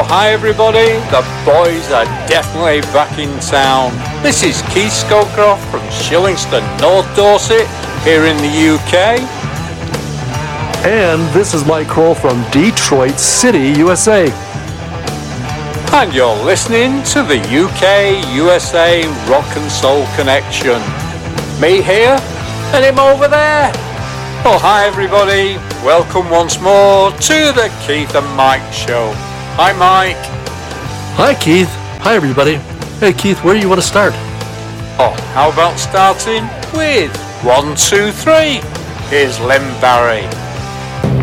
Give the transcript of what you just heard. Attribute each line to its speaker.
Speaker 1: Hi everybody, the boys are definitely back in town. This is Keith Scowcroft from Shillingston, North Dorset, here in the UK.
Speaker 2: And this is Mike Kroll from Detroit City, USA.
Speaker 1: And you're listening to the UK-USA Rock and Soul Connection. Me here, and him over there. Oh, hi everybody. Welcome once more to the Keith and Mike Show. Hi Mike.
Speaker 2: Hi Keith. Hi everybody. Hey Keith, where do you want to start?
Speaker 1: Oh, how about starting with 1, 2, 3. Here's Len Barry.